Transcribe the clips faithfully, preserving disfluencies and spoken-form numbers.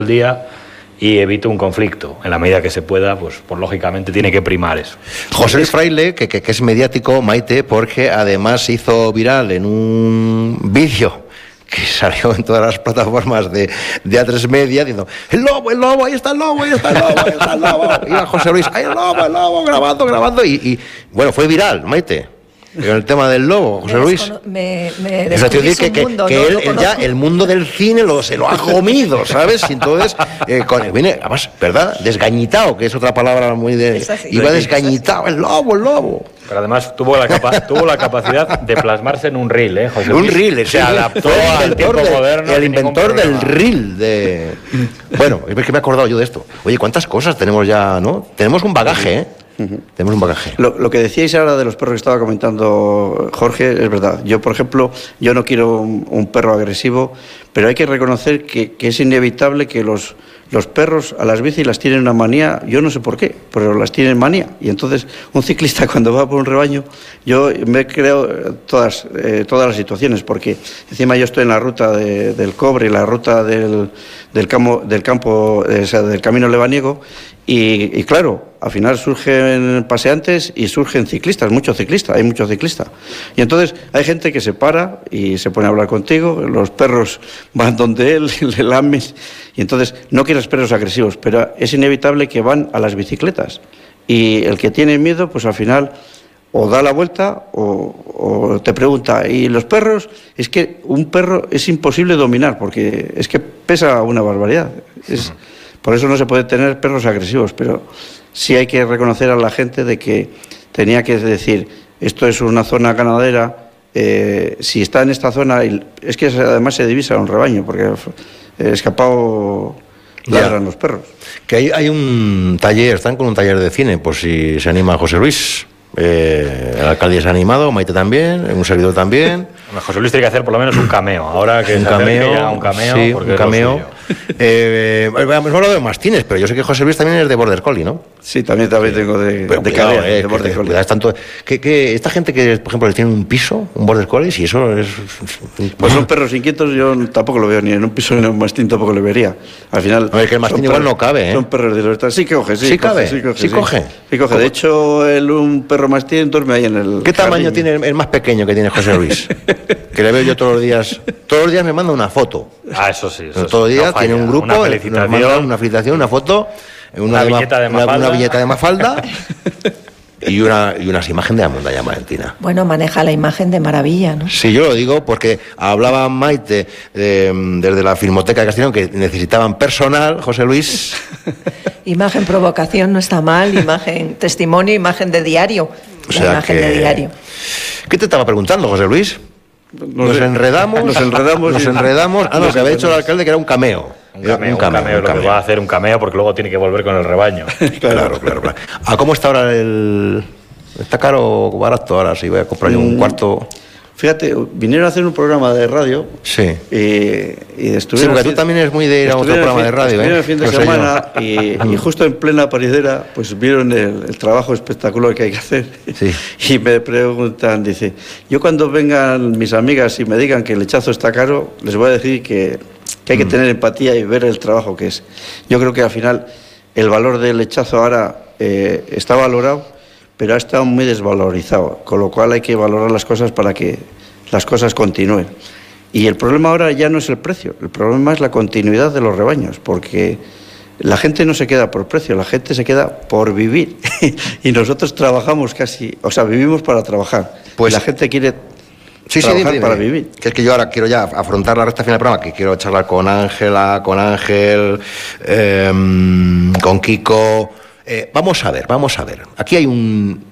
el día y evito un conflicto. En la medida que se pueda, pues, pues lógicamente tiene que primar eso. José Luis Fraile, que, que, que es mediático, Maite, porque además se hizo viral en un vídeo que salió en todas las plataformas de, de A tres Media, diciendo, el lobo, el lobo, ahí está el lobo, ahí está el lobo, ahí está el lobo. Y a José Luis, ahí el lobo, el lobo, grabando, grabando. Y, y bueno, fue viral, Maite. Con el tema del lobo, José me Luis. Me, me es decir, que, que, mundo, que no, él, él ya el mundo del cine lo, se lo ha comido, ¿sabes? Y entonces, eh, con, viene, además, ¿verdad? Desgañitado, que es otra palabra muy de... Iba desgañitado, el lobo, el lobo. Pero además tuvo la, capa, tuvo la capacidad de plasmarse en un reel, ¿eh, José Luis? Un reel, se adaptó al tiempo de, moderno. El inventor del reel. De... Bueno, es que me he acordado yo de esto. Oye, ¿cuántas cosas tenemos ya, no? Tenemos un bagaje, ¿eh? Uh-huh. Tenemos un bagaje. Lo, lo que decíais ahora de los perros que estaba comentando Jorge es verdad. Yo, por ejemplo, yo no quiero un, un perro agresivo, pero hay que reconocer que, que es inevitable que los, los perros a las bicis las tienen una manía, yo no sé por qué, pero las tienen manía. Y entonces un ciclista cuando va por un rebaño, yo me creo todas, eh, todas las situaciones, porque encima yo estoy en la ruta de, del cobre, la ruta del, del, campo, del, campo, eh, o sea, del camino lebaniego, y, y claro, al final surgen paseantes y surgen ciclistas, muchos ciclistas, hay muchos ciclistas. Y entonces hay gente que se para y se pone a hablar contigo, los perros van donde él, le lamen, y entonces no quieres perros agresivos, pero es inevitable que van a las bicicletas. Y el que tiene miedo, pues al final o da la vuelta o, o te pregunta, ¿y los perros? Es que un perro es imposible dominar, porque es que pesa una barbaridad. Es, por eso no se puede tener perros agresivos, pero sí hay que reconocer a la gente de que tenía que decir, esto es una zona ganadera, eh, si está en esta zona, es que además se divisa un rebaño, porque escapado ladran los perros. Que hay, hay un taller, están con un taller de cine, por si se anima José Luis. Eh, el alcalde se ha animado, Maite también, un servidor también. José Luis tiene que hacer por lo menos un cameo. Ahora que un se cameo, ya un cameo, sí, un cameo. Eh, hemos hablado de Mastines, pero yo sé que José Luis también es de Border Collie, ¿no? Sí, también, también tengo de, pero de cuidado, cadea, eh, de Border Collie. Que, tanto, que, que esta gente que, por ejemplo, tiene un piso, un Border Collie, si eso es... Pues son perros inquietos, yo tampoco lo veo, ni en un piso ni en un mastín tampoco lo vería. Al final... A ver, que el mastín igual perros, no cabe, ¿eh? Son perros de libertad. Sí que coge, sí. ¿Sí coge, cabe? Sí coge. ¿Sí, sí coge? Sí coge. De hecho, el, un perro mastín duerme ahí en el... ¿Qué tamaño jardín tiene el más pequeño que tiene José Luis? Que le veo yo todos los días. Todos los días me manda una foto. Ah, eso sí. Eso todos los días no tiene un grupo, una felicitación, nos manda una felicitación, una foto, una, una, viñeta, de una, una viñeta de Mafalda y, una, y unas imágenes de la montaña malentina. Bueno, maneja la imagen de maravilla, ¿no? Sí, yo lo digo porque hablaba Maite eh, desde la Filmoteca de Castellón que necesitaban personal, José Luis. Imagen provocación no está mal, imagen testimonio, imagen de diario. O sea la imagen que... de diario. ¿Qué te estaba preguntando, José Luis? Nos, nos enredamos, nos enredamos, nos enredamos. Ah, no, que había dicho el alcalde que era un cameo. Un cameo, un cameo, un cameo, un cameo. Lo que va a hacer un cameo porque luego tiene que volver con el rebaño. Claro, claro, claro. ¿A cómo está ahora el...? ¿Está caro o barato ahora? Si voy a comprar yo un cuarto... Fíjate, vinieron a hacer un programa de radio. Sí. Y, y sí, porque tú también eres muy de ir a otro programa fin, de radio, estuvieron ¿eh? el fin de no semana y, y justo en plena paridera, pues vieron el, el trabajo espectacular que hay que hacer. Sí. Y me preguntan, dice, yo cuando vengan mis amigas y me digan que el lechazo está caro, les voy a decir que, que hay que mm. tener empatía y ver el trabajo que es. Yo creo que al final el valor del lechazo ahora eh, está valorado, pero ha estado muy desvalorizado, con lo cual hay que valorar las cosas para que las cosas continúen. Y el problema ahora ya no es el precio, el problema es la continuidad de los rebaños, porque la gente no se queda por precio, la gente se queda por vivir. Y nosotros trabajamos casi, o sea, vivimos para trabajar. Pues la gente quiere sí, trabajar sí, dime, para dime. vivir. Que es que yo ahora quiero ya afrontar la recta final del programa, que quiero charlar con Ángela, con Ángel, eh, con Kiko... Eh, vamos a ver, vamos a ver. Aquí hay un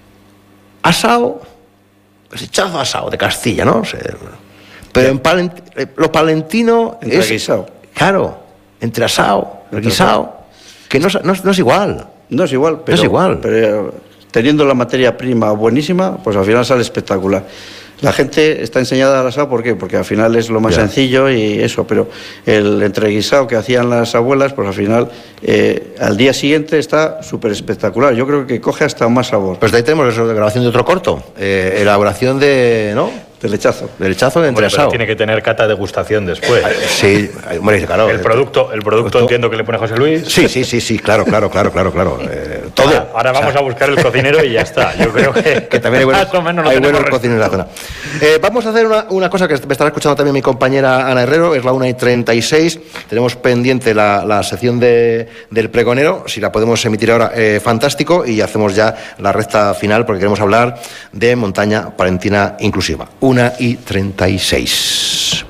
asao, lechazo asao de Castilla, ¿no? O sea, pero en palent, eh, lo palentino entre es guisao. Claro, entre asao, guisao, que no, no, no es igual. No es igual, pero, no es igual. pero teniendo la materia prima buenísima, pues al final sale espectacular. La gente está enseñada al asado, ¿por qué? Porque al final es lo más ya. sencillo y eso, pero el entreguisado que hacían las abuelas, pues al final, eh, al día siguiente está súper espectacular. Yo creo que coge hasta más sabor. Pues de ahí tenemos eso de grabación de otro corto, eh, elaboración de, ¿no? Del lechazo. Del lechazo Hombre, pero entreasado. tiene que tener cata de degustación después. Sí, hombre, claro. El producto, el producto entiendo que le pone José Luis. Sí, sí, sí, sí, claro, claro, claro, claro, claro. Eh, todo. Ahora, ahora vamos O sea, a buscar el cocinero y ya está. Yo creo que, que también hay buenos, más o menos lo hay tenemos buenos cocineros en la zona. Eh, vamos a hacer una, una cosa que me estará escuchando también mi compañera Ana Herrero, es la una y treinta y seis. Tenemos pendiente la, la sección de, del pregonero, si la podemos emitir ahora, eh, fantástico, y hacemos ya la recta final porque queremos hablar de montaña palentina inclusiva. una y treinta y seis.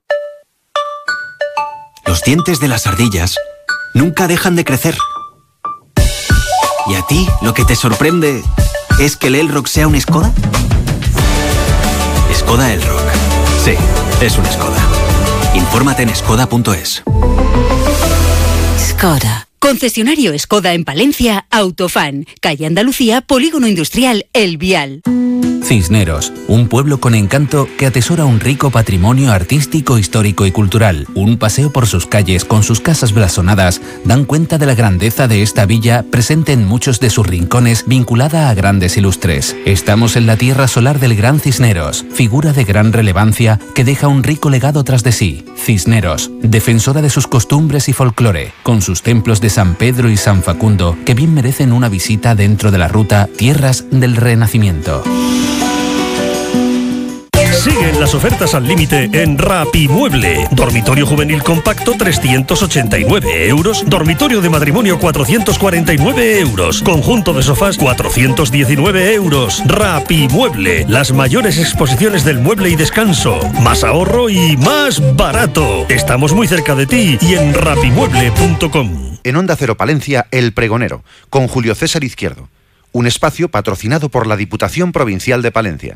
Los dientes de las ardillas nunca dejan de crecer. ¿Y a ti lo que te sorprende es que el Elrock sea un Skoda? Skoda Elrock. Sí, es un Skoda. Infórmate en skoda punto es. Skoda. Concesionario Skoda en Palencia, Autofan, calle Andalucía, Polígono Industrial El Vial. Cisneros, un pueblo con encanto que atesora un rico patrimonio artístico, histórico y cultural. Un paseo por sus calles con sus casas blasonadas dan cuenta de la grandeza de esta villa, presente en muchos de sus rincones, vinculada a grandes ilustres. Estamos en la tierra solar del Gran Cisneros, figura de gran relevancia que deja un rico legado tras de sí. Cisneros, defensora de sus costumbres y folclore, con sus templos de San Pedro y San Facundo, que bien merecen una visita dentro de la ruta Tierras del Renacimiento. Siguen las ofertas al límite en Rapimueble. Dormitorio juvenil compacto trescientos ochenta y nueve euros. Dormitorio de matrimonio cuatrocientos cuarenta y nueve euros. Conjunto de sofás cuatrocientos diecinueve euros. Rapimueble. Las mayores exposiciones del mueble y descanso. Más ahorro y más barato. Estamos muy cerca de ti y en rapimueble punto com. En Onda Cero Palencia, El Pregonero, con Julio César Izquierdo. Un espacio patrocinado por la Diputación Provincial de Palencia.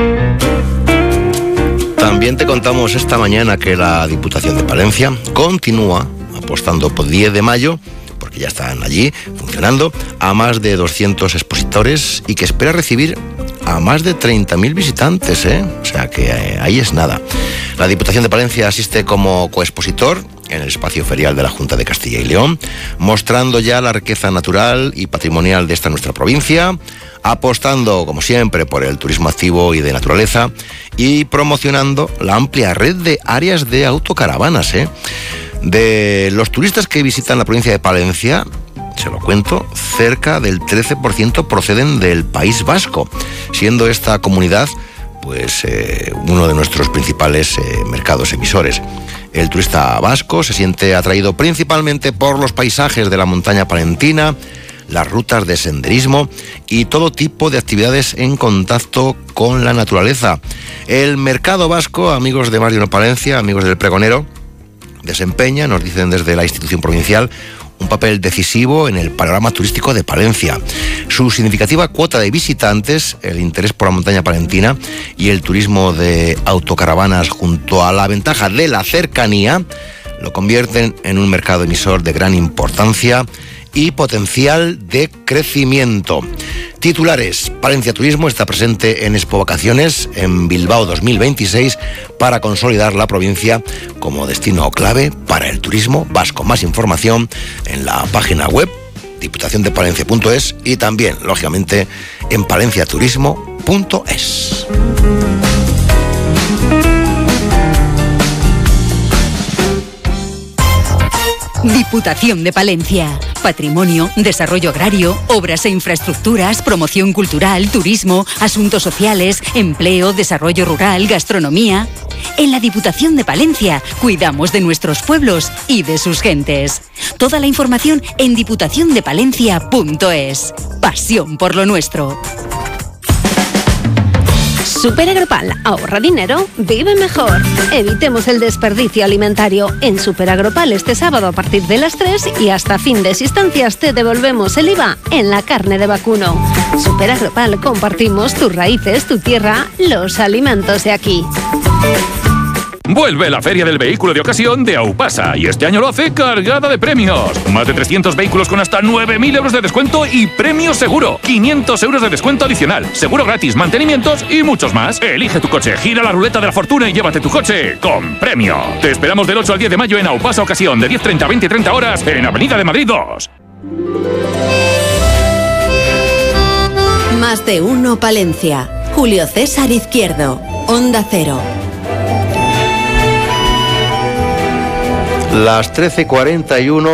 También te contamos esta mañana que la Diputación de Palencia continúa apostando por diez de mayo, porque ya están allí funcionando, a más de doscientos expositores y que espera recibir a más de treinta mil visitantes, ¿eh? O sea que eh, ahí es nada. La Diputación de Palencia asiste como coexpositor en el espacio ferial de la Junta de Castilla y León, mostrando ya la riqueza natural y patrimonial de esta nuestra provincia, apostando, como siempre, por el turismo activo y de naturaleza y promocionando la amplia red de áreas de autocaravanas, ¿eh? De los turistas que visitan la provincia de Palencia, se lo cuento, cerca del trece por ciento proceden del País Vasco, siendo esta comunidad pues eh, uno de nuestros principales eh, mercados emisores. El turista vasco se siente atraído principalmente por los paisajes de la montaña palentina, las rutas de senderismo y todo tipo de actividades en contacto con la naturaleza. El mercado vasco, amigos de Más de Uno Palencia, amigos del Pregonero, desempeña, nos dicen desde la institución provincial, un papel decisivo en el panorama turístico de Palencia. Su significativa cuota de visitantes, el interés por la montaña palentina y el turismo de autocaravanas, junto a la ventaja de la cercanía, lo convierten en un mercado emisor de gran importancia y potencial de crecimiento. Titulares: Palencia Turismo está presente en Expo Vacaciones en Bilbao dos mil veintiséis para consolidar la provincia como destino clave para el turismo vasco. Más información en la página web diputación de palencia punto es y también, lógicamente, en palencia turismo punto es. Diputación de Palencia. Patrimonio, desarrollo agrario, obras e infraestructuras, promoción cultural, turismo, asuntos sociales, empleo, desarrollo rural, gastronomía. En la Diputación de Palencia cuidamos de nuestros pueblos y de sus gentes. Toda la información en diputación de palencia punto es. Pasión por lo nuestro. Super Agropal, ahorra dinero, vive mejor. Evitemos el desperdicio alimentario. En Super Agropal este sábado a partir de las tres y hasta fin de existencias te devolvemos el I V A en la carne de vacuno. Super Agropal, compartimos tus raíces, tu tierra, los alimentos de aquí. Vuelve la Feria del Vehículo de Ocasión de Aupasa y este año lo hace cargada de premios. Más de trescientos vehículos con hasta nueve mil euros de descuento y premio seguro. quinientos euros de descuento adicional, seguro gratis, mantenimientos y muchos más. Elige tu coche, gira la ruleta de la fortuna y llévate tu coche con premio. Te esperamos del ocho al diez de mayo en Aupasa Ocasión de diez treinta a veinte treinta horas en Avenida de Madrid dos. Más de Uno Palencia. Julio César Izquierdo. Onda Cero. Las trece cuarenta y uno.